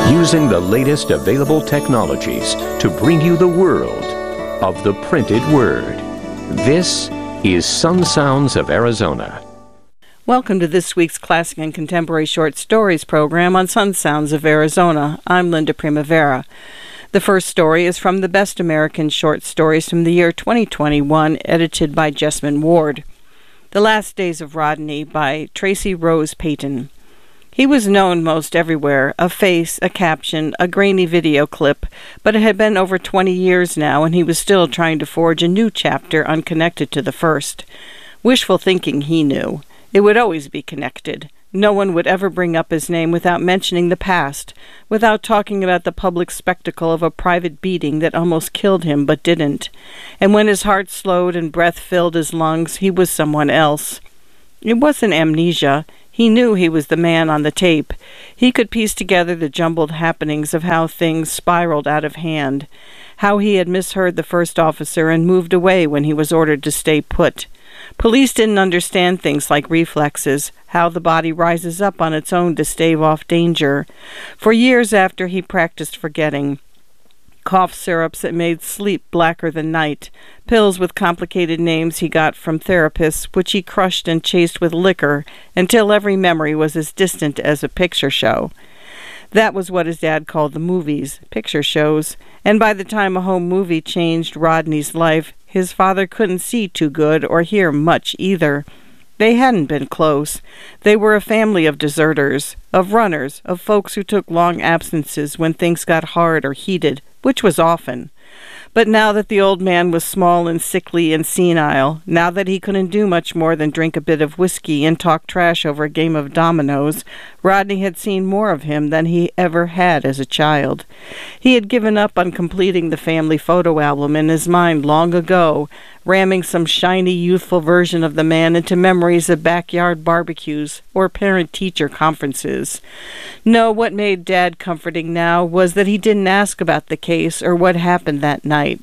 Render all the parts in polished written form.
using the latest available technologies to bring you the world of the printed word. This is Sun Sounds of Arizona. Welcome to this week's Classic and Contemporary Short Stories program on Sun Sounds of Arizona. I'm Linda Primavera. The first story is from the Best American Short Stories from the year 2021, edited by Jessamine Ward. The Last Days of Rodney by Tracy Rose Payton. He was known most everywhere, a face, a caption, a grainy video clip, but it had been over 20 years now, and he was still trying to forge a new chapter unconnected to the first. Wishful thinking, he knew. It would always be connected. No one would ever bring up his name without mentioning the past, without talking about the public spectacle of a private beating that almost killed him but didn't. And when his heart slowed and breath filled his lungs, he was someone else. It wasn't amnesia. He knew he was the man on the tape. He could piece together the jumbled happenings of how things spiraled out of hand, how he had misheard the first officer and moved away when he was ordered to stay put. Police didn't understand things like reflexes, how the body rises up on its own to stave off danger. For years after, he practiced forgetting. Cough syrups that made sleep blacker than night, pills with complicated names he got from therapists, which he crushed and chased with liquor until every memory was as distant as a picture show. That was what his dad called the movies, picture shows, and by the time a home movie changed Rodney's life, his father couldn't see too good or hear much either. They hadn't been close. They were a family of deserters, of runners, of folks who took long absences when things got hard or heated, which was often. But now that the old man was small and sickly and senile, now that he couldn't do much more than drink a bit of whiskey and talk trash over a game of dominoes, Rodney had seen more of him than he ever had as a child. He had given up on completing the family photo album in his mind long ago, ramming some shiny, youthful version of the man into memories of backyard barbecues or parent-teacher conferences. No, what made Dad comforting now was that he didn't ask about the case or what happened that night.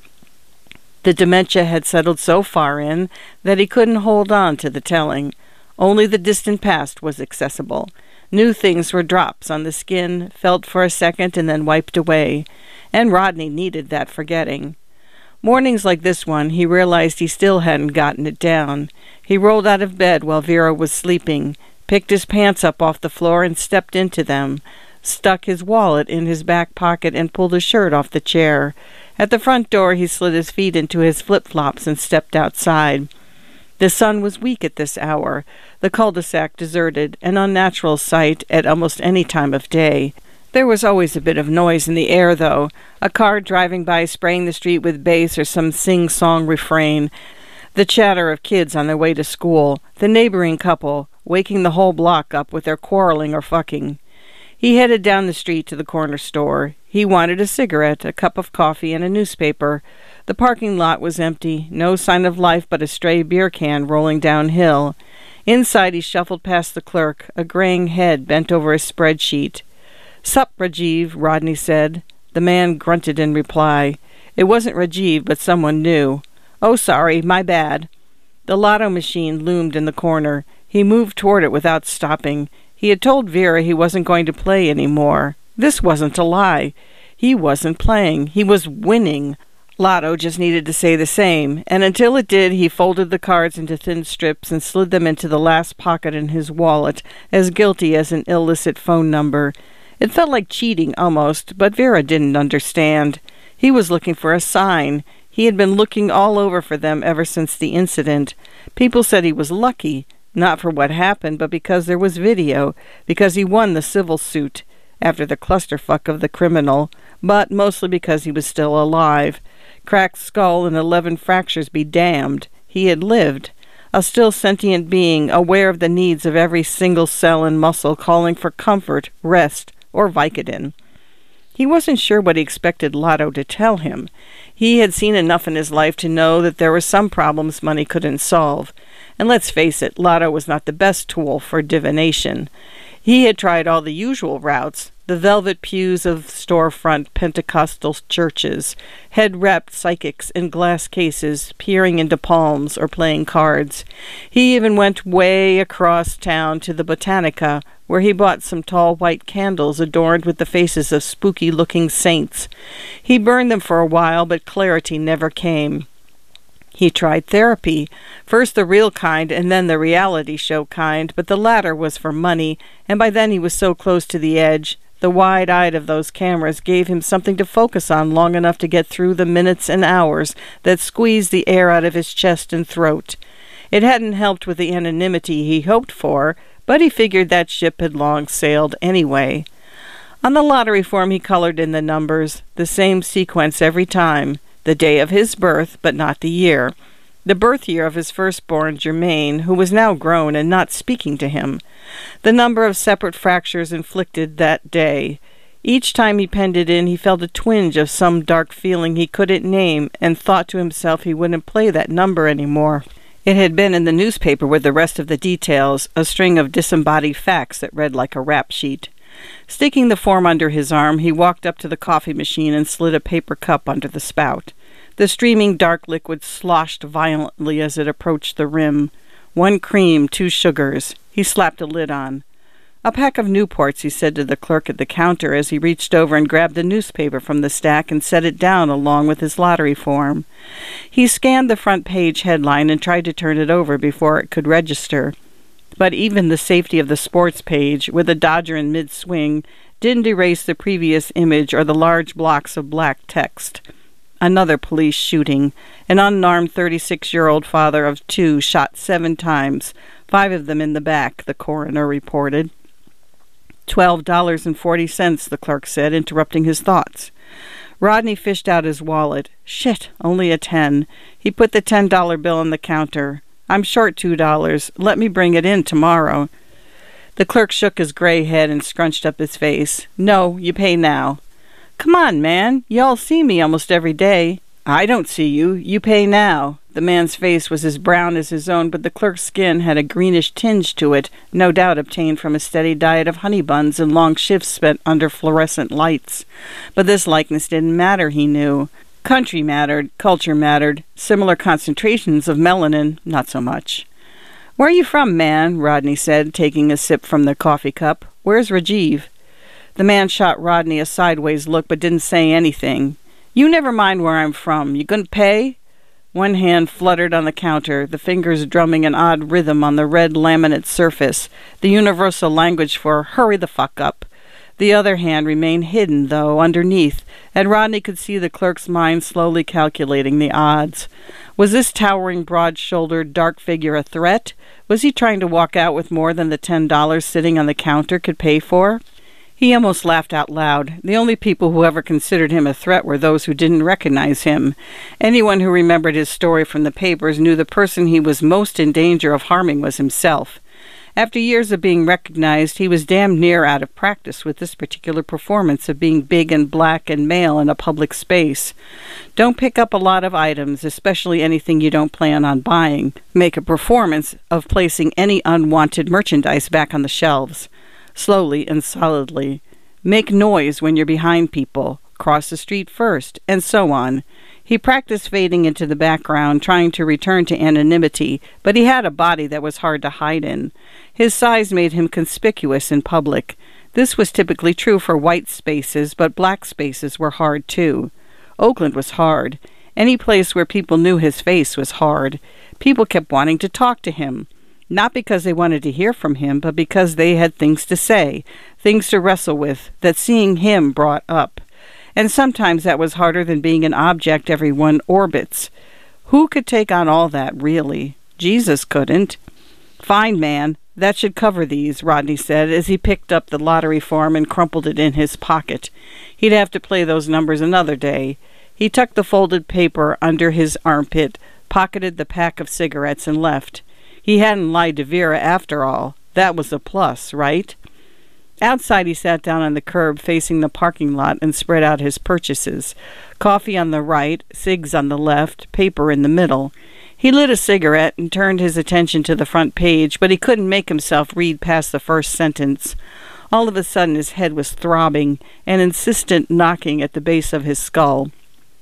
The dementia had settled so far in that he couldn't hold on to the telling. Only the distant past was accessible. New things were drops on the skin, felt for a second and then wiped away. And Rodney needed that forgetting. Mornings like this one, he realized he still hadn't gotten it down. He rolled out of bed while Vera was sleeping, picked his pants up off the floor and stepped into them, stuck his wallet in his back pocket and pulled his shirt off the chair. At the front door, he slid his feet into his flip-flops and stepped outside. The sun was weak at this hour, the cul-de-sac deserted, an unnatural sight at almost any time of day. There was always a bit of noise in the air, though, a car driving by spraying the street with bass or some sing-song refrain, the chatter of kids on their way to school, the neighboring couple, waking the whole block up with their quarreling or fucking. He headed down the street to the corner store. He wanted a cigarette, a cup of coffee, and a newspaper. The parking lot was empty, no sign of life but a stray beer can rolling downhill. Inside he shuffled past the clerk, a graying head bent over a spreadsheet. "Sup, Rajiv," Rodney said. The man grunted in reply. It wasn't Rajiv, but someone new. "Oh, sorry, my bad." The lotto machine loomed in the corner. He moved toward it without stopping. He had told Vera he wasn't going to play any more. This wasn't a lie. He wasn't playing. He was winning. Lotto just needed to say the same, and until it did, he folded the cards into thin strips and slid them into the last pocket in his wallet, as guilty as an illicit phone number. It felt like cheating, almost, but Vera didn't understand. He was looking for a sign. He had been looking all over for them ever since the incident. People said he was lucky, not for what happened, but because there was video, because he won the civil suit, after the clusterfuck of the criminal, but mostly because he was still alive. Cracked skull and 11 fractures be damned. He had lived. A still sentient being, aware of the needs of every single cell and muscle, calling for comfort, rest, or Vicodin. He wasn't sure what he expected Lotto to tell him. He had seen enough in his life to know that there were some problems money couldn't solve. And let's face it, Lotto was not the best tool for divination. He had tried all the usual routes, the velvet pews of storefront Pentecostal churches, head-wrapped psychics in glass cases, peering into palms or playing cards. He even went way across town to the Botanica, where he bought some tall white candles adorned with the faces of spooky-looking saints. He burned them for a while, but clarity never came. He tried therapy, first the real kind and then the reality show kind, but the latter was for money, and by then he was so close to the edge. The wide-eyed of those cameras gave him something to focus on long enough to get through the minutes and hours that squeezed the air out of his chest and throat. It hadn't helped with the anonymity he hoped for, but he figured that ship had long sailed anyway. On the lottery form he colored in the numbers, the same sequence every time, the day of his birth, but not the year. The birth year of his firstborn, Germaine, who was now grown and not speaking to him. The number of separate fractures inflicted that day. Each time he penned it in, he felt a twinge of some dark feeling he couldn't name, and thought to himself he wouldn't play that number anymore. It had been in the newspaper with the rest of the details, a string of disembodied facts that read like a rap sheet. Sticking the form under his arm, he walked up to the coffee machine and slid a paper cup under the spout. The streaming dark liquid sloshed violently as it approached the rim. 1 cream, 2 sugars. He slapped a lid on. "A pack of Newports," he said to the clerk at the counter as he reached over and grabbed the newspaper from the stack and set it down along with his lottery form. He scanned the front page headline and tried to turn it over before it could register. But even the safety of the sports page, with a Dodger in mid-swing, didn't erase the previous image or the large blocks of black text. Another police shooting. An unarmed 36-year-old father of 2 shot 7 times, 5 of them in the back, the coroner reported. $12.40, the clerk said, interrupting his thoughts. Rodney fished out his wallet. Shit, only a 10. He put the $10 bill on the counter. "I'm short $2. Let me bring it in tomorrow." The clerk shook his gray head and scrunched up his face. "No, you pay now." "Come on, man. Y'all see me almost every day." "I don't see you. You pay now." The man's face was as brown as his own, but the clerk's skin had a greenish tinge to it, no doubt obtained from a steady diet of honey buns and long shifts spent under fluorescent lights. But this likeness didn't matter, he knew. Country mattered, culture mattered, similar concentrations of melanin, not so much. "Where are you from, man?" Rodney said, taking a sip from the coffee cup. "Where's Rajiv?" The man shot Rodney a sideways look, but didn't say anything. "You never mind where I'm from. You gonna pay?" One hand fluttered on the counter, the fingers drumming an odd rhythm on the red laminate surface, the universal language for "hurry the fuck up." The other hand remained hidden, though, underneath, and Rodney could see the clerk's mind slowly calculating the odds. Was this towering, broad-shouldered, dark figure a threat? Was he trying to walk out with more than the $10 sitting on the counter could pay for? He almost laughed out loud. The only people who ever considered him a threat were those who didn't recognize him. Anyone who remembered his story from the papers knew the person he was most in danger of harming was himself. After years of being recognized, he was damned near out of practice with this particular performance of being big and black and male in a public space. Don't pick up a lot of items, especially anything you don't plan on buying. Make a performance of placing any unwanted merchandise back on the shelves. Slowly and solidly. Make noise when you're behind people. Cross the street first, and so on. He practiced fading into the background, trying to return to anonymity, but he had a body that was hard to hide in. His size made him conspicuous in public. This was typically true for white spaces, but black spaces were hard too. Oakland was hard. Any place where people knew his face was hard. People kept wanting to talk to him. Not because they wanted to hear from him, but because they had things to say, things to wrestle with, that seeing him brought up. And sometimes that was harder than being an object everyone orbits. Who could take on all that, really? Jesus couldn't. "Fine, man. That should cover these," Rodney said, as he picked up the lottery form and crumpled it in his pocket. He'd have to play those numbers another day. He tucked the folded paper under his armpit, pocketed the pack of cigarettes, and left. He hadn't lied to Vera after all. That was a plus, right? Outside, he sat down on the curb facing the parking lot and spread out his purchases. Coffee on the right, cigs on the left, paper in the middle. He lit a cigarette and turned his attention to the front page, but he couldn't make himself read past the first sentence. All of a sudden his head was throbbing, an insistent knocking at the base of his skull.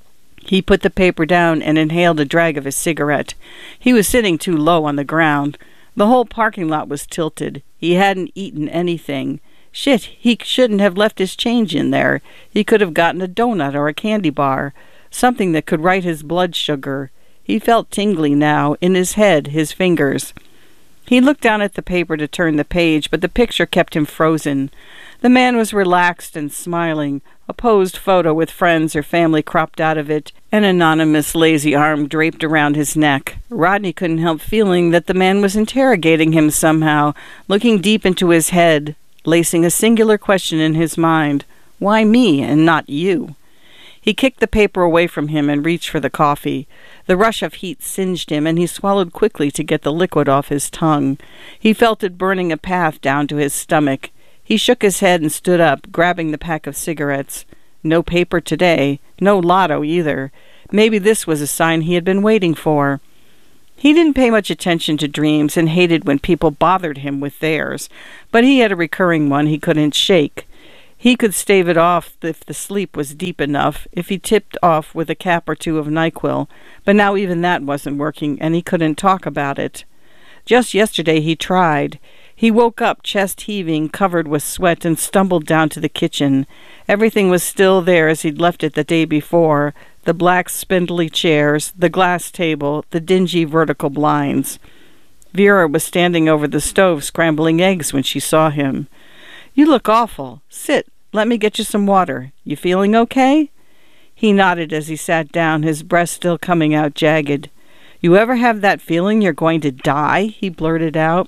He put the paper down and inhaled a drag of his cigarette. He was sitting too low on the ground. The whole parking lot was tilted. He hadn't eaten anything. Shit, he shouldn't have left his change in there. He could have gotten a donut or a candy bar, something that could right his blood sugar. He felt tingly now, in his head, his fingers. He looked down at the paper to turn the page, but the picture kept him frozen. The man was relaxed and smiling, a posed photo with friends or family cropped out of it, an anonymous lazy arm draped around his neck. Rodney couldn't help feeling that the man was interrogating him somehow, looking deep into his head, lacing a singular question in his mind. Why me and not you? He kicked the paper away from him and reached for the coffee. The rush of heat singed him, and he swallowed quickly to get the liquid off his tongue. He felt it burning a path down to his stomach. He shook his head and stood up, grabbing the pack of cigarettes. No paper today. No lotto either. Maybe this was a sign he had been waiting for. He didn't pay much attention to dreams and hated when people bothered him with theirs, but he had a recurring one he couldn't shake. He could stave it off if the sleep was deep enough, if he tipped off with a cap or two of NyQuil, but now even that wasn't working, and he couldn't talk about it. Just yesterday he tried. He woke up, chest heaving, covered with sweat, and stumbled down to the kitchen. Everything was still there as he'd left it the day before, the black spindly chairs, the glass table, the dingy vertical blinds. Vera was standing over the stove scrambling eggs when she saw him. "You look awful. Sit. Let me get you some water. You feeling okay?" He nodded as he sat down, his breath still coming out jagged. "You ever have that feeling you're going to die?" he blurted out.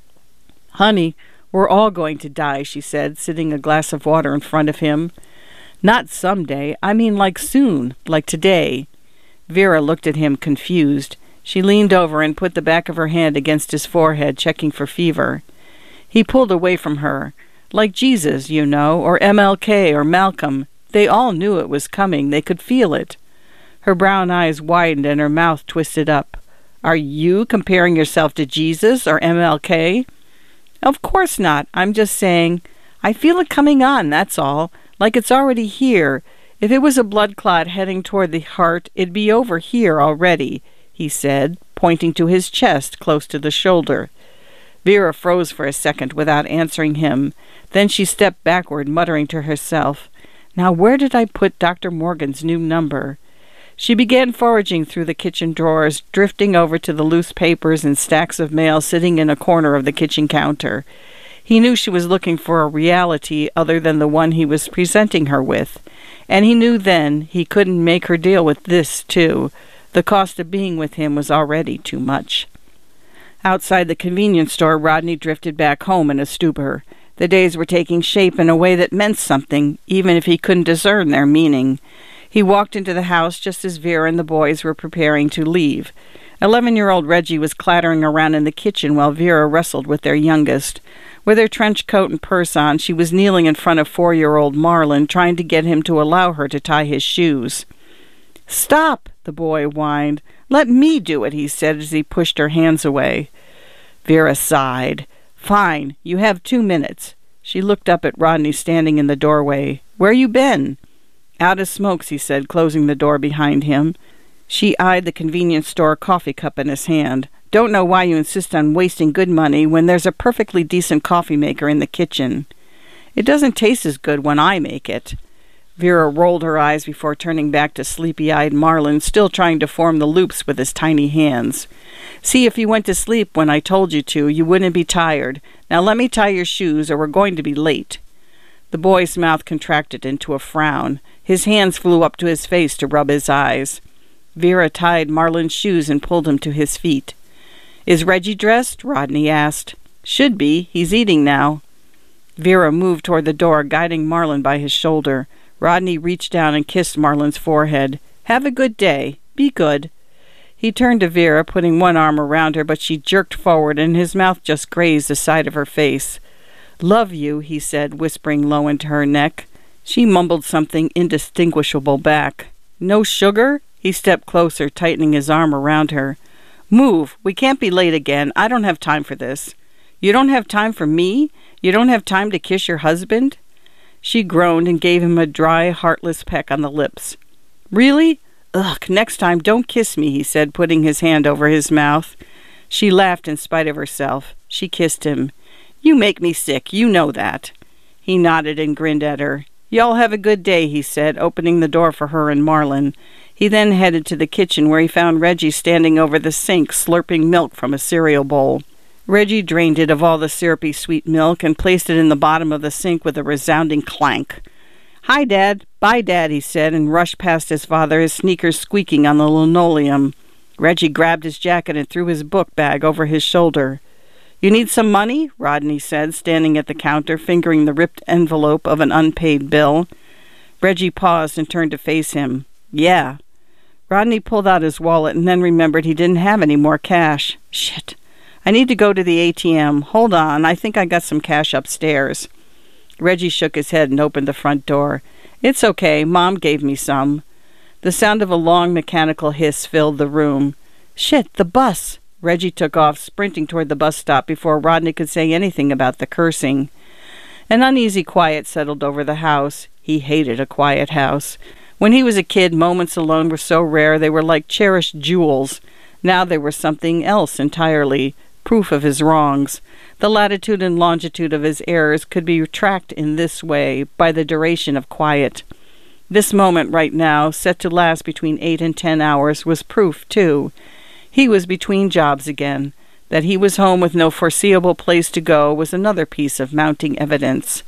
"Honey, we're all going to die," she said, sitting a glass of water in front of him. "Not someday. I mean like soon, like today." Vera looked at him, confused. She leaned over and put the back of her hand against his forehead, checking for fever. He pulled away from her. "Like Jesus, you know, or MLK or Malcolm. They all knew it was coming. They could feel it." Her brown eyes widened and her mouth twisted up. "Are you comparing yourself to Jesus or MLK?" "Of course not. I'm just saying, I feel it coming on, that's all. Like it's already here. If it was a blood clot heading toward the heart, it'd be over here already," he said, pointing to his chest close to the shoulder. Vera froze for a second without answering him. Then she stepped backward, muttering to herself, "Now where did I put Dr. Morgan's new number?" She began foraging through the kitchen drawers, drifting over to the loose papers and stacks of mail sitting in a corner of the kitchen counter. He knew she was looking for a reality other than the one he was presenting her with, and he knew then he couldn't make her deal with this, too. The cost of being with him was already too much. Outside the convenience store, Rodney drifted back home in a stupor. The days were taking shape in a way that meant something, even if he couldn't discern their meaning. He walked into the house just as Vera and the boys were preparing to leave. 11-year-old Reggie was clattering around in the kitchen while Vera wrestled with their youngest. With her trench coat and purse on, she was kneeling in front of 4-year-old Marlon, trying to get him to allow her to tie his shoes. "Stop," the boy whined. "Let me do it," he said as he pushed her hands away. Vera sighed. "Fine, you have 2 minutes. She looked up at Rodney standing in the doorway. "Where you been?" "Out of smokes," he said, closing the door behind him. She eyed the convenience store coffee cup in his hand. "Don't know why you insist on wasting good money when there's a perfectly decent coffee maker in the kitchen." "It doesn't taste as good when I make it." Vera rolled her eyes before turning back to sleepy-eyed Marlon, still trying to form the loops with his tiny hands. "See, if you went to sleep when I told you to, you wouldn't be tired. Now let me tie your shoes, or we're going to be late." The boy's mouth contracted into a frown. His hands flew up to his face to rub his eyes. Vera tied Marlon's shoes and pulled him to his feet. "Is Reggie dressed?" Rodney asked. "Should be. He's eating now." Vera moved toward the door, guiding Marlon by his shoulder. Rodney reached down and kissed Marlon's forehead. "Have a good day. Be good." He turned to Vera, putting one arm around her, but she jerked forward, and his mouth just grazed the side of her face. "Love you," he said, whispering low into her neck. She mumbled something indistinguishable back. "No sugar?" He stepped closer, tightening his arm around her. Move. We can't be late again. I don't have time for this. You don't have time for me? You don't have time to kiss your husband? She groaned and gave him a dry, heartless peck on the lips. Really? Ugh, next time don't kiss me, he said, putting his hand over his mouth. She laughed in spite of herself. She kissed him. You make me sick, you know that. He nodded and grinned at her. Y'all have a good day, he said, opening the door for her and Marlin. He then headed to the kitchen where he found Reggie standing over the sink, slurping milk from a cereal bowl. Reggie drained it of all the syrupy sweet milk and placed it in the bottom of the sink with a resounding clank. Hi, Dad. Bye, Dad, he said, and rushed past his father, his sneakers squeaking on the linoleum. Reggie grabbed his jacket and threw his book bag over his shoulder. You need some money? Rodney said, standing at the counter, fingering the ripped envelope of an unpaid bill. Reggie paused and turned to face him. Yeah. Rodney pulled out his wallet and then remembered he didn't have any more cash. Shit. I need to go to the ATM. Hold on, I think I got some cash upstairs. Reggie shook his head and opened the front door. It's okay, Mom gave me some. The sound of a long mechanical hiss filled the room. Shit, the bus! Reggie took off, sprinting toward the bus stop before Rodney could say anything about the cursing. An uneasy quiet settled over the house. He hated a quiet house. When he was a kid, moments alone were so rare they were like cherished jewels. Now they were something else entirely. Proof of his wrongs. The latitude and longitude of his errors could be tracked in this way, by the duration of quiet. This moment right now, set to last between 8 and 10 hours, was proof, too. He was between jobs again. That he was home with no foreseeable place to go was another piece of mounting evidence.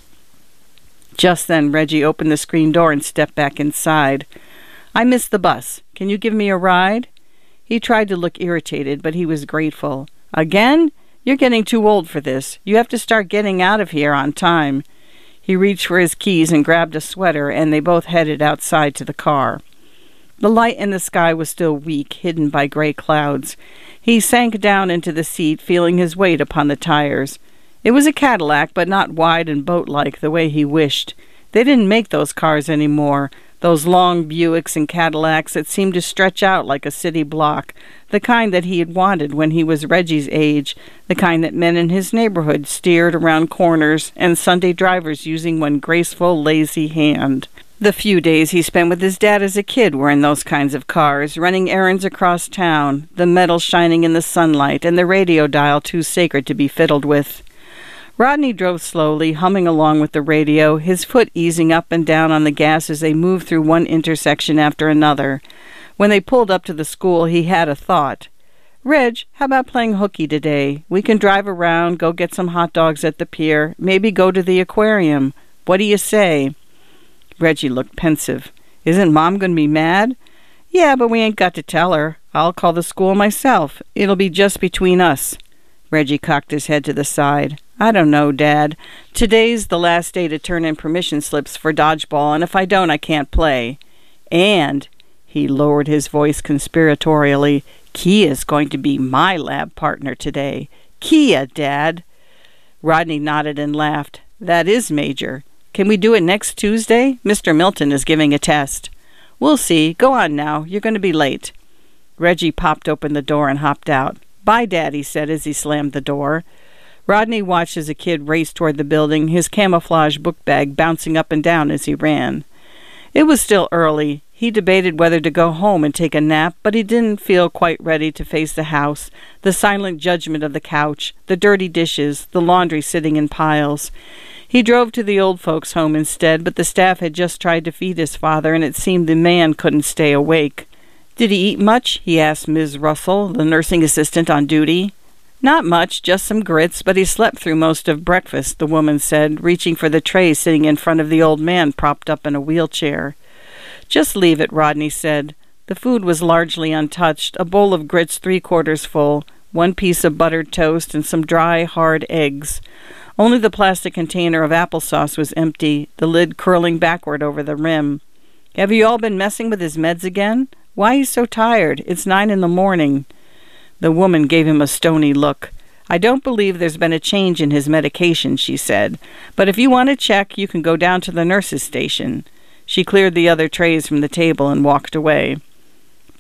Just then, Reggie opened the screen door and stepped back inside. I missed the bus. Can you give me a ride? He tried to look irritated, but he was grateful. Again? You're getting too old for this. You have to start getting out of here on time. He reached for his keys and grabbed a sweater, and they both headed outside to the car. The light in the sky was still weak, hidden by gray clouds. He sank down into the seat, feeling his weight upon the tires. It was a Cadillac, but not wide and boat-like the way he wished. They didn't make those cars anymore. Those long Buicks and Cadillacs that seemed to stretch out like a city block, the kind that he had wanted when he was Reggie's age, the kind that men in his neighborhood steered around corners and Sunday drivers using one graceful, lazy hand. The few days he spent with his dad as a kid were in those kinds of cars, running errands across town, the metal shining in the sunlight and the radio dial too sacred to be fiddled with. Rodney drove slowly, humming along with the radio, his foot easing up and down on the gas as they moved through one intersection after another. When they pulled up to the school, he had a thought. Reg, how about playing hooky today? We can drive around, go get some hot dogs at the pier, maybe go to the aquarium. What do you say? Reggie looked pensive. Isn't Mom going to be mad? Yeah, but we ain't got to tell her. I'll call the school myself. It'll be just between us. Reggie cocked his head to the side. I don't know, Dad. Today's the last day to turn in permission slips for dodgeball, and if I don't, I can't play. And, he lowered his voice conspiratorially, Kia's going to be my lab partner today. Kia, Dad. Rodney nodded and laughed. That is major. Can we do it next Tuesday? Mr. Milton is giving a test. We'll see. Go on now. You're going to be late. Reggie popped open the door and hopped out. Bye, Dad, he said as he slammed the door. Rodney watched as a kid raced toward the building, his camouflage book bag bouncing up and down as he ran. It was still early. He debated whether to go home and take a nap, but he didn't feel quite ready to face the house, the silent judgment of the couch, the dirty dishes, the laundry sitting in piles. He drove to the old folks' home instead, but the staff had just tried to feed his father, and it seemed the man couldn't stay awake. Did he eat much? He asked Ms. Russell, the nursing assistant on duty. Not much, just some grits, but he slept through most of breakfast, the woman said, reaching for the tray sitting in front of the old man propped up in a wheelchair. Just leave it, Rodney said. The food was largely untouched, a bowl of grits 3/4 full, one piece of buttered toast, and some dry, hard eggs. Only the plastic container of applesauce was empty, the lid curling backward over the rim. Have you all been messing with his meds again? Why he's so tired? It's 9 a.m. The woman gave him a stony look. I don't believe there's been a change in his medication, she said. But if you want to check, you can go down to the nurse's station. She cleared the other trays from the table and walked away.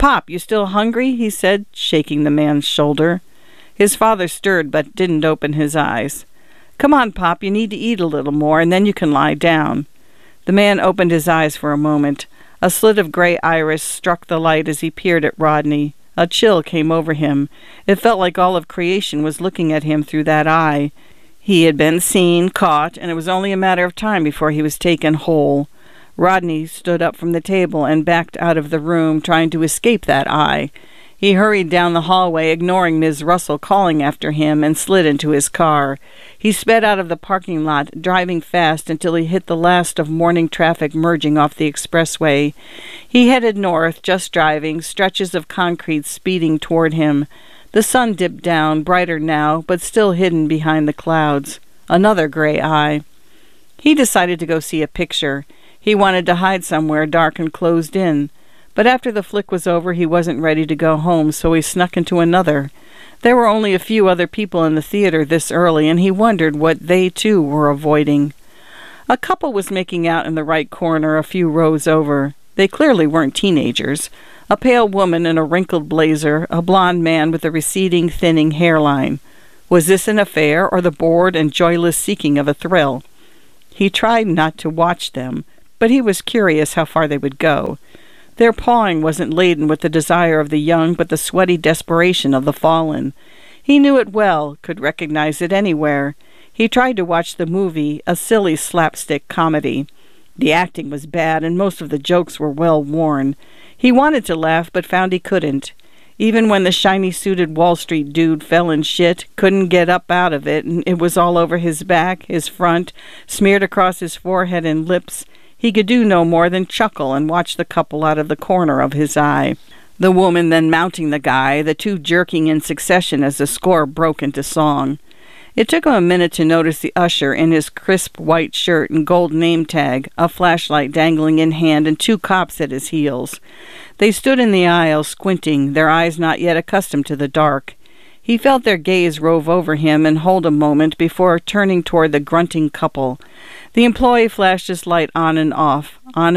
"Pop, you still hungry?" he said, shaking the man's shoulder. His father stirred but didn't open his eyes. "Come on, Pop, you need to eat a little more, and then you can lie down." The man opened his eyes for a moment. A slit of gray iris struck the light as he peered at Rodney. A chill came over him. It felt like all of creation was looking at him through that eye. He had been seen, caught, and it was only a matter of time before he was taken whole. Rodney stood up from the table and backed out of the room, trying to escape that eye. He hurried down the hallway, ignoring Ms. Russell calling after him, and slid into his car. He sped out of the parking lot, driving fast until he hit the last of morning traffic merging off the expressway. He headed north, just driving, stretches of concrete speeding toward him. The sun dipped down, brighter now, but still hidden behind the clouds. Another gray eye. He decided to go see a picture. He wanted to hide somewhere dark and closed in. But after the flick was over, he wasn't ready to go home, so he snuck into another. There were only a few other people in the theater this early, and he wondered what they, too, were avoiding. A couple was making out in the right corner a few rows over. They clearly weren't teenagers. A pale woman in a wrinkled blazer, a blond man with a receding, thinning hairline. Was this an affair, or the bored and joyless seeking of a thrill? He tried not to watch them, but he was curious how far they would go. Their pawing wasn't laden with the desire of the young, but the sweaty desperation of the fallen. He knew it well, could recognize it anywhere. He tried to watch the movie, a silly slapstick comedy. The acting was bad, and most of the jokes were well worn. He wanted to laugh, but found he couldn't. Even when the shiny-suited Wall Street dude fell in shit, couldn't get up out of it, and it was all over his back, his front, smeared across his forehead and lips, he could do no more than chuckle and watch the couple out of the corner of his eye. The woman then mounting the guy, the two jerking in succession as the score broke into song. It took him a minute to notice the usher in his crisp white shirt and gold name tag, a flashlight dangling in hand, and two cops at his heels. They stood in the aisle, squinting, their eyes not yet accustomed to the dark. He felt their gaze rove over him and hold a moment before turning toward the grunting couple. The employee flashed his light on and off,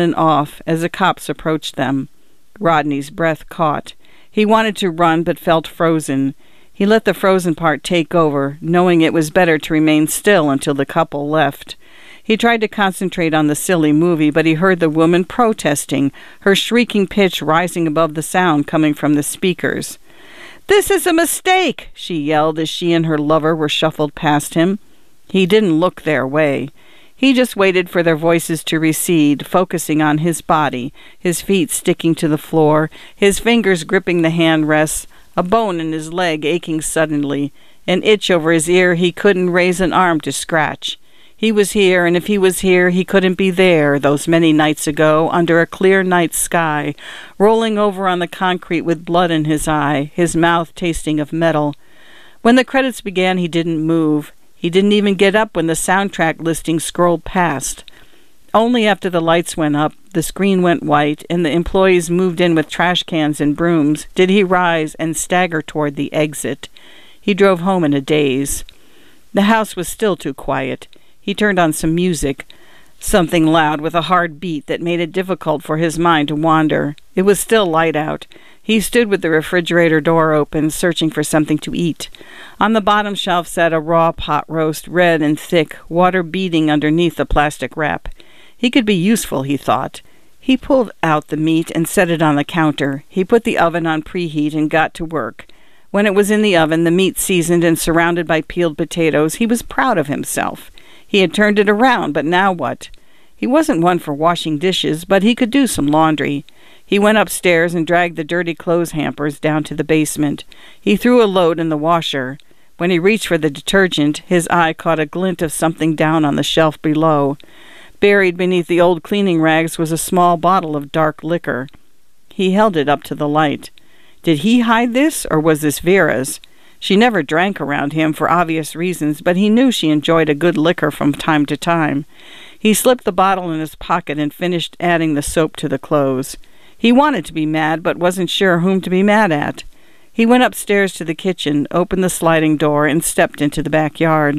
as the cops approached them. Rodney's breath caught. He wanted to run, but felt frozen. He let the frozen part take over, knowing it was better to remain still until the couple left. He tried to concentrate on the silly movie, but he heard the woman protesting, her shrieking pitch rising above the sound coming from the speakers. "This is a mistake!" she yelled as she and her lover were shuffled past him. He didn't look their way. He just waited for their voices to recede, focusing on his body, his feet sticking to the floor, his fingers gripping the handrests, a bone in his leg aching suddenly, an itch over his ear he couldn't raise an arm to scratch. He was here, and if he was here, he couldn't be there, those many nights ago, under a clear night sky, rolling over on the concrete with blood in his eye, his mouth tasting of metal. When the credits began, he didn't move. He didn't even get up when the soundtrack listing scrolled past. Only after the lights went up, the screen went white, and the employees moved in with trash cans and brooms, did he rise and stagger toward the exit. He drove home in a daze. The house was still too quiet. He turned on some music, something loud with a hard beat that made it difficult for his mind to wander. It was still light out. He stood with the refrigerator door open, searching for something to eat. On the bottom shelf sat a raw pot roast, red and thick, water beading underneath the plastic wrap. He could be useful, he thought. He pulled out the meat and set it on the counter. He put the oven on preheat and got to work. When it was in the oven, the meat seasoned and surrounded by peeled potatoes, he was proud of himself. He had turned it around, but now what? He wasn't one for washing dishes, but he could do some laundry. He went upstairs and dragged the dirty clothes hampers down to the basement. He threw a load in the washer. When he reached for the detergent, his eye caught a glint of something down on the shelf below. Buried beneath the old cleaning rags was a small bottle of dark liquor. He held it up to the light. Did he hide this, or was this Vera's? She never drank around him for obvious reasons, but he knew she enjoyed a good liquor from time to time. He slipped the bottle in his pocket and finished adding the soap to the clothes. He wanted to be mad, but wasn't sure whom to be mad at. He went upstairs to the kitchen, opened the sliding door, and stepped into the backyard.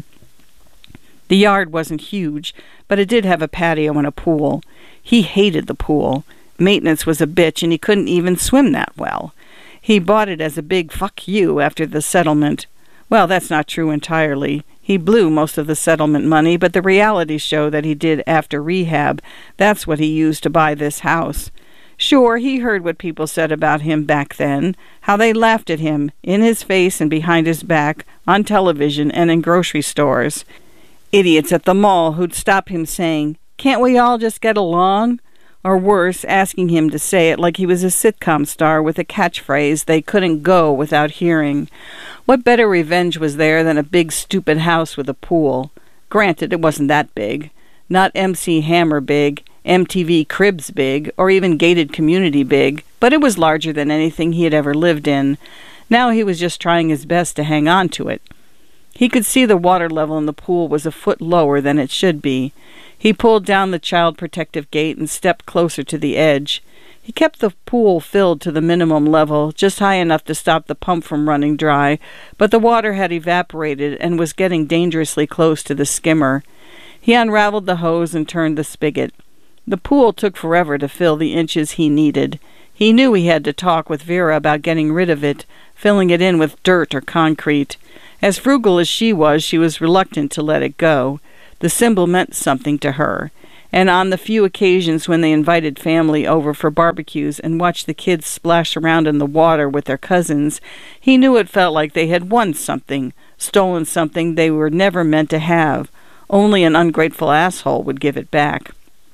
The yard wasn't huge, but it did have a patio and a pool. He hated the pool. maintenance was a bitch and he couldn't even swim that well. He bought it as a big fuck you after the settlement. Well, that's not true entirely. He blew most of the settlement money, but the reality show that he did after rehab, that's what he used to buy this house. Sure, he heard what people said about him back then, how they laughed at him, in his face and behind his back, on television and in grocery stores. Idiots at the mall who'd stop him saying, "Can't we all just get along?" Or worse, asking him to say it like he was a sitcom star with a catchphrase they couldn't go without hearing. What better revenge was there than a big stupid house with a pool? Granted, it wasn't that big. Not MC Hammer big, MTV Cribs big, or even Gated Community big, but it was larger than anything he had ever lived in. Now he was just trying his best to hang on to it. He could see the water level in the pool was a foot lower than it should be. He pulled down the child protective gate and stepped closer to the edge. He kept the pool filled to the minimum level, just high enough to stop the pump from running dry, but the water had evaporated and was getting dangerously close to the skimmer. He unraveled the hose and turned the spigot. The pool took forever to fill the inches he needed. He knew he had to talk with Vera about getting rid of it, filling it in with dirt or concrete. As frugal as she was reluctant to let it go. The symbol meant something to her, and on the few occasions when they invited family over for barbecues and watched the kids splash around in the water with their cousins, he knew it felt like they had won something, stolen something they were never meant to have. Only an ungrateful asshole would give it back.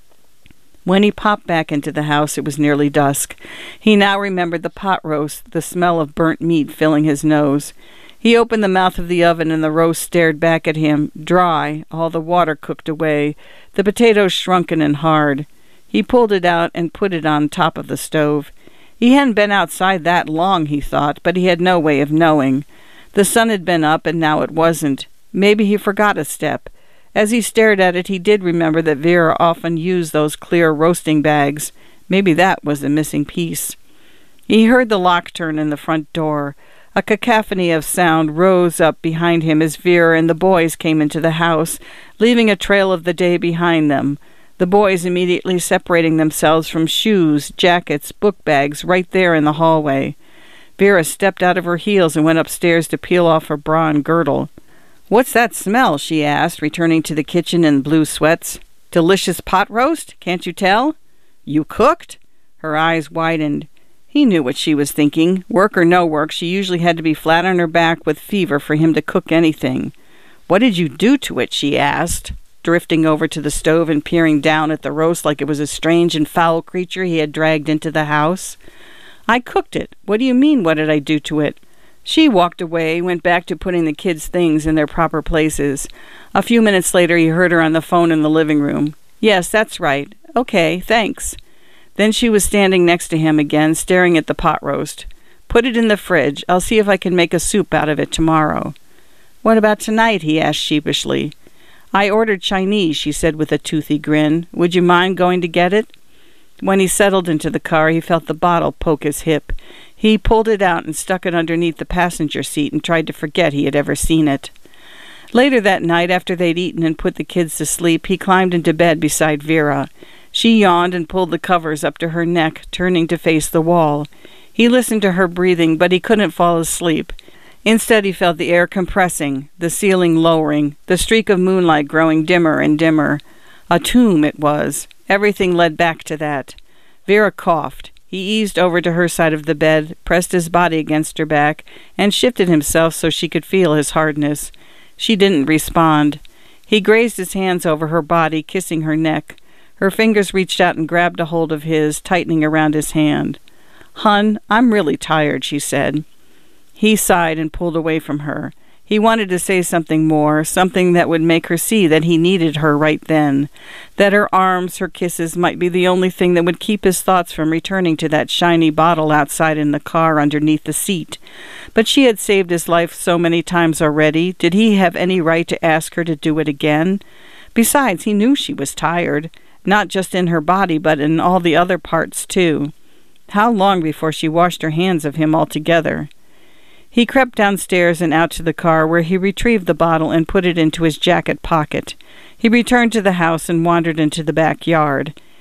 When he popped back into the house, it was nearly dusk. He now remembered the pot roast, the smell of burnt meat filling his nose. He opened the mouth of the oven and the roast stared back at him, dry, all the water cooked away, the potatoes shrunken and hard. He pulled it out and put it on top of the stove. He hadn't been outside that long, he thought, but he had no way of knowing. The sun had been up and now it wasn't. Maybe he forgot a step. As he stared at it, he did remember that Vera often used those clear roasting bags. Maybe that was the missing piece. He heard the lock turn in the front door. A cacophony of sound rose up behind him as Vera and the boys came into the house, leaving a trail of the day behind them. The boys immediately separating themselves from shoes, jackets, book bags right there in the hallway. Vera stepped out of her heels and went upstairs to peel off her bra and girdle. "What's that smell?" she asked, returning to the kitchen in blue sweats. "Delicious pot roast? Can't you tell?" "You cooked?" Her eyes widened. He knew what she was thinking. Work or no work, she usually had to be flat on her back with fever for him to cook anything. "What did you do to it?" she asked, drifting over to the stove and peering down at the roast like it was a strange and foul creature he had dragged into the house. "I cooked it. What do you mean, what did I do to it?" She walked away, went back to putting the kids' things in their proper places. A few minutes later, he heard her on the phone in the living room. "Yes, that's right. Okay, thanks." Then she was standing next to him again, staring at the pot roast. "Put it in the fridge. I'll see if I can make a soup out of it tomorrow." "What about tonight?" he asked sheepishly. "I ordered Chinese," she said with a toothy grin. "Would you mind going to get it?" When he settled into the car, he felt the bottle poke his hip. He pulled it out and stuck it underneath the passenger seat and tried to forget he had ever seen it. Later that night, after they'd eaten and put the kids to sleep, he climbed into bed beside Vera. She yawned and pulled the covers up to her neck, turning to face the wall. He listened to her breathing, but he couldn't fall asleep. Instead, he felt the air compressing, the ceiling lowering, the streak of moonlight growing dimmer and dimmer. A tomb it was. Everything led back to that. Vera coughed. He eased over to her side of the bed, pressed his body against her back, and shifted himself so she could feel his hardness. She didn't respond. He grazed his hands over her body, kissing her neck. Her fingers reached out and grabbed a hold of his, tightening around his hand. "Hun, I'm really tired," she said. He sighed and pulled away from her. He wanted to say something more, something that would make her see that he needed her right then, that her arms, her kisses might be the only thing that would keep his thoughts from returning to that shiny bottle outside in the car underneath the seat. But she had saved his life so many times already. Did he have any right to ask her to do it again? Besides, he knew she was tired. Not just in her body, but in all the other parts, too. How long before she washed her hands of him altogether? He crept downstairs and out to the car, where he retrieved the bottle and put it into his jacket pocket. He returned to the house and wandered into the backyard.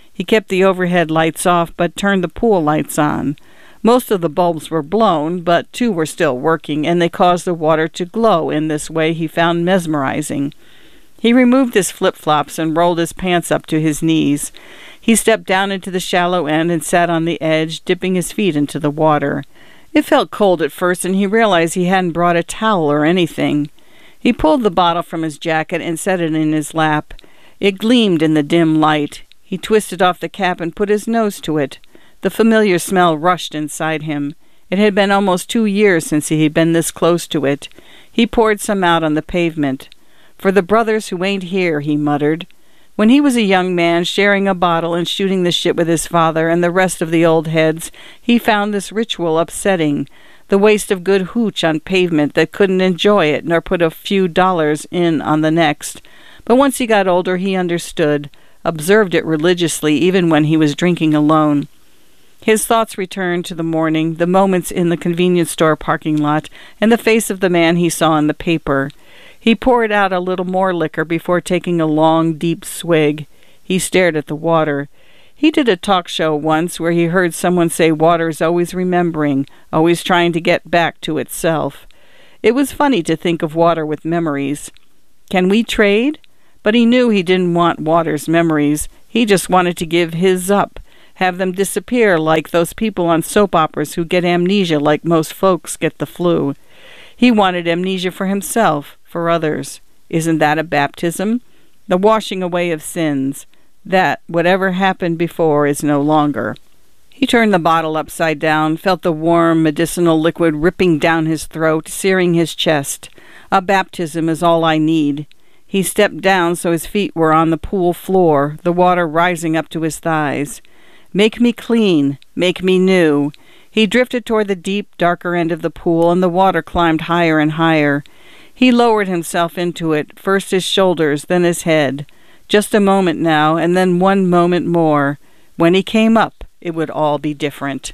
He kept the overhead lights off, but turned the pool lights on. Most of the bulbs were blown, but 2 were still working, and they caused the water to glow in this way he found mesmerizing. He removed his flip-flops and rolled his pants up to his knees. He stepped down into the shallow end and sat on the edge, dipping his feet into the water. It felt cold at first, and he realized he hadn't brought a towel or anything. He pulled the bottle from his jacket and set it in his lap. It gleamed in the dim light. He twisted off the cap and put his nose to it. The familiar smell rushed inside him. It had been almost 2 years since he had been this close to it. He poured some out on the pavement. "For the brothers who ain't here," he muttered. When he was a young man, sharing a bottle and shooting the shit with his father and the rest of the old heads, he found this ritual upsetting. The waste of good hooch on pavement that couldn't enjoy it nor put a few dollars in on the next. But once he got older, he understood, observed it religiously even when he was drinking alone. His thoughts returned to the morning, the moments in the convenience store parking lot, and the face of the man he saw in the paper. He poured out a little more liquor before taking a long, deep swig. He stared at the water. He did a talk show once where he heard someone say water's always remembering, always trying to get back to itself. It was funny to think of water with memories. Can we trade? But he knew he didn't want water's memories. He just wanted to give his up. Have them disappear like those people on soap operas who get amnesia like most folks get the flu. He wanted amnesia for himself, for others. Isn't that a baptism? The washing away of sins. That whatever happened before is no longer. He turned the bottle upside down, felt the warm medicinal liquid ripping down his throat, searing his chest. A baptism is all I need. He stepped down so his feet were on the pool floor, the water rising up to his thighs. Make me clean, make me new. He drifted toward the deep, darker end of the pool, and the water climbed higher and higher. He lowered himself into it, first his shoulders, then his head. Just a moment now, and then one moment more. When he came up, it would all be different.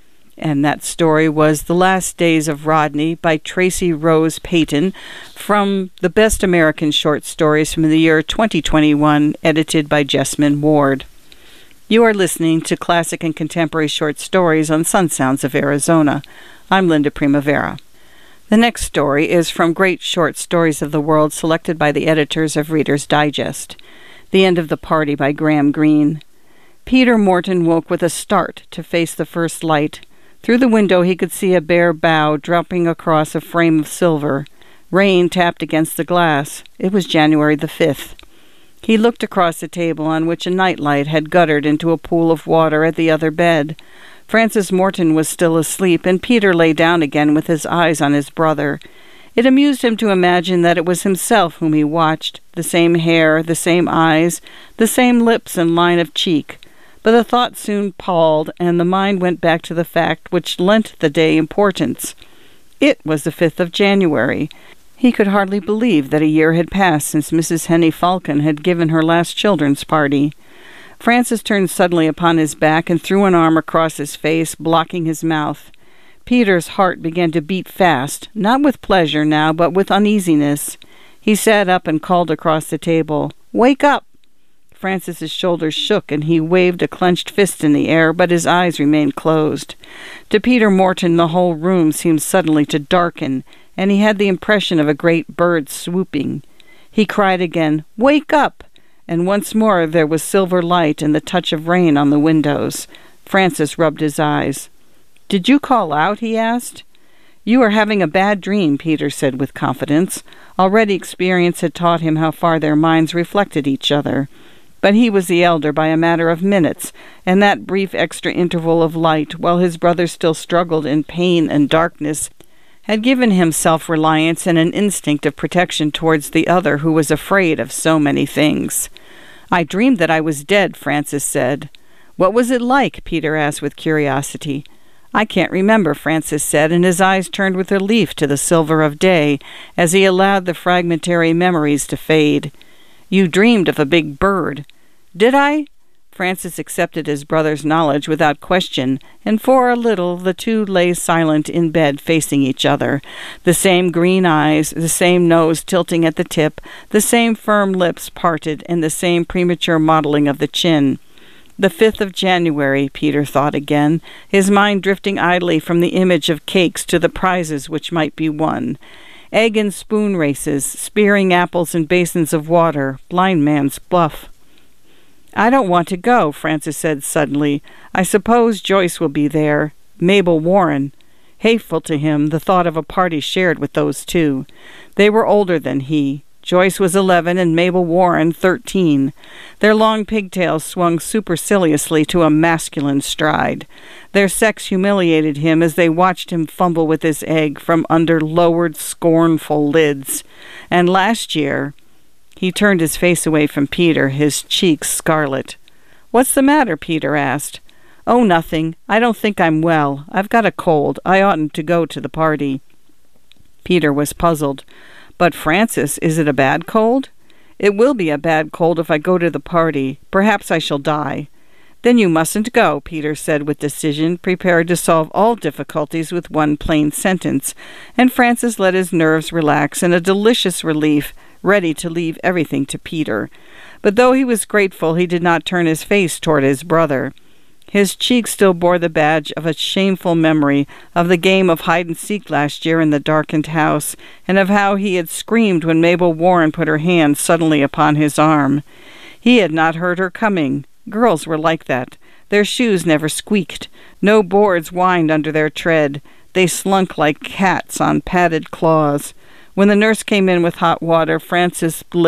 And that story was The Last Days of Rodney by Tracy Rose Payton from the Best American Short Stories from the year 2021, edited by Jessamine Ward. You are listening to Classic and Contemporary Short Stories on Sun Sounds of Arizona. I'm Linda Primavera. The next story is from Great Short Stories of the World, selected by the editors of Reader's Digest. The End of the Party by Graham Greene. Peter Morton woke with a start to face the first light. Through the window he could see a bare bough dropping across a frame of silver. Rain tapped against the glass. It was January the 5th. He looked across the table on which a nightlight had guttered into a pool of water at the other bed. Francis Morton was still asleep, and Peter lay down again with his eyes on his brother. It amused him to imagine that it was himself whom he watched, the same hair, the same eyes, the same lips and line of cheek. But the thought soon palled, and the mind went back to the fact which lent the day importance. It was the 5th of January. He could hardly believe that a year had passed since Mrs. Henny Falcon had given her last children's party. Francis turned suddenly upon his back and threw an arm across his face, blocking his mouth. Peter's heart began to beat fast, not with pleasure now, but with uneasiness. He sat up and called across the table, "Wake up!" Francis's shoulders shook, and he waved a clenched fist in the air, but his eyes remained closed. To Peter Morton the whole room seemed suddenly to darken, and he had the impression of a great bird swooping. He cried again, "Wake up!" and once more there was silver light and the touch of rain on the windows. Francis rubbed his eyes. "Did you call out?" he asked. "You are having a bad dream," Peter said with confidence. Already experience had taught him how far their minds reflected each other. But he was the elder by a matter of minutes, and that brief extra interval of light, while his brother still struggled in pain and darkness, had given him self-reliance and an instinct of protection towards the other who was afraid of so many things. "I dreamed that I was dead," Francis said. "What was it like?" Peter asked with curiosity. "I can't remember," Francis said, and his eyes turned with relief to the silver of day as he allowed the fragmentary memories to fade. "You dreamed of a big bird." "Did I?" Francis accepted his brother's knowledge without question, and for a little the two lay silent in bed facing each other. The same green eyes, the same nose tilting at the tip, the same firm lips parted, and the same premature modeling of the chin. The 5th of January, Peter thought again, his mind drifting idly from the image of cakes to the prizes which might be won. Egg and spoon races, spearing apples in basins of water, blind man's bluff. "I don't want to go," Frances said suddenly. "I suppose Joyce will be there. Mabel Warren." Hateful to him, the thought of a party shared with those two. They were older than he. Joyce was 11 and Mabel Warren 13. Their long pigtails swung superciliously to a masculine stride. Their sex humiliated him as they watched him fumble with his egg from under lowered, scornful lids. And last year, he turned his face away from Peter, his cheeks scarlet. "What's the matter?" Peter asked. "Oh, nothing. I don't think I'm well. I've got a cold. I oughtn't to go to the party." Peter was puzzled. "But, Frances, is it a bad cold?" "It will be a bad cold if I go to the party. Perhaps I shall die." "Then you mustn't go," Peter said with decision, prepared to solve all difficulties with one plain sentence, and Frances let his nerves relax in a delicious relief, ready to leave everything to Peter. But though he was grateful, he did not turn his face toward his brother. His cheeks still bore the badge of a shameful memory of the game of hide-and-seek last year in the darkened house, and of how he had screamed when Mabel Warren put her hand suddenly upon his arm. He had not heard her coming. Girls were like that. Their shoes never squeaked. No boards whined under their tread. They slunk like cats on padded claws. When the nurse came in with hot water, Frances